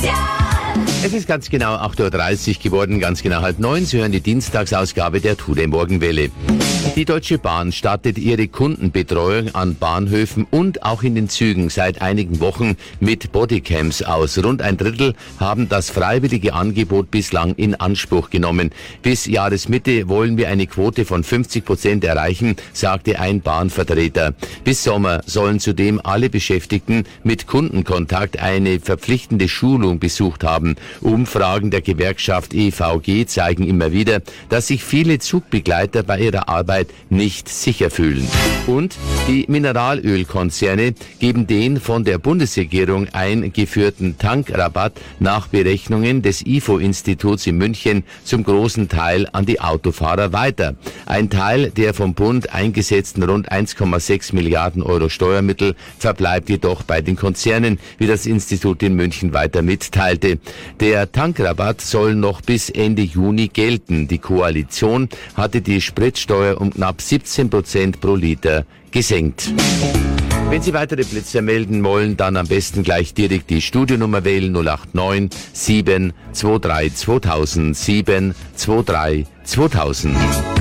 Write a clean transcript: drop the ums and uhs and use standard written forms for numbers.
Es ist ganz genau 8.30 Uhr geworden, ganz genau 8:30. Sie hören die Dienstagsausgabe der Today Morgenwelle. Die Deutsche Bahn startet ihre Kundenbetreuung an Bahnhöfen und auch in den Zügen seit einigen Wochen mit Bodycams aus. Rund ein Drittel haben das freiwillige Angebot bislang in Anspruch genommen. Bis Jahresmitte wollen wir eine Quote von 50% erreichen, sagte ein Bahnvertreter. Bis Sommer sollen zudem alle Beschäftigten mit Kundenkontakt eine verpflichtende Schulung besucht haben. Umfragen der Gewerkschaft EVG zeigen immer wieder, dass sich viele Zugbegleiter bei ihrer Arbeit nicht sicher fühlen. Und die Mineralölkonzerne geben den von der Bundesregierung eingeführten Tankrabatt nach Berechnungen des IFO-Instituts in München zum großen Teil an die Autofahrer weiter. Ein Teil der vom Bund eingesetzten rund 1,6 Milliarden Euro Steuermittel verbleibt jedoch bei den Konzernen, wie das Institut in München weiter mitteilte. Der Tankrabatt soll noch bis Ende Juni gelten. Die Koalition hatte die Spritsteuer um knapp 17% pro Liter gesenkt. Wenn Sie weitere Blitzer melden wollen, dann am besten gleich direkt die Studionummer wählen 089 723 2000 723 2000.